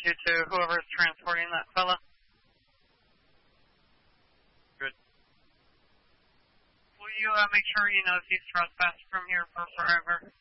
you to whoever's transporting that fella. Good. Will you make sure he knows he's trespassed from here for forever?